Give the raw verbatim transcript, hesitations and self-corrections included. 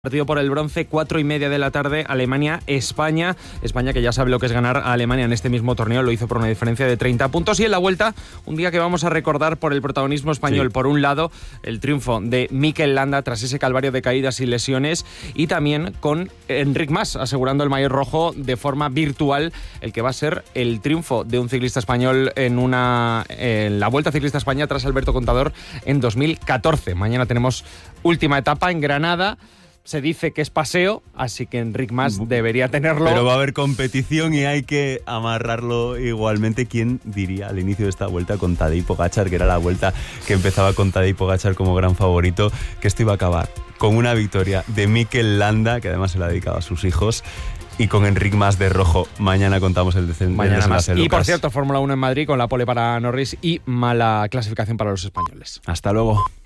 Partido por el bronce, cuatro y media de la tarde, Alemania-España. España que ya sabe lo que es ganar a Alemania en este mismo torneo, lo hizo por una diferencia de treinta puntos. Y en la vuelta, un día que vamos a recordar por el protagonismo español. Sí. Por un lado, el triunfo de Mikel Landa tras ese calvario de caídas y lesiones. Y también con Enric Mas asegurando el maillot rojo de forma virtual, el que va a ser el triunfo de un ciclista español en, una, en la Vuelta Ciclista España tras Alberto Contador en dos mil catorce. Mañana tenemos última etapa en Granada. Se dice que es paseo, así que Enric Mas debería tenerlo. Pero va a haber competición y hay que amarrarlo igualmente. ¿Quién diría al inicio de esta vuelta con Tadej Pogačar, que era la vuelta que empezaba con Tadej Pogačar como gran favorito, que esto iba a acabar con una victoria de Mikel Landa, que además se la ha dedicado a sus hijos, y con Enric Mas de rojo? Mañana contamos el desenlace. Y por cierto, Fórmula uno en Madrid con la pole para Norris y mala clasificación para los españoles. Hasta luego.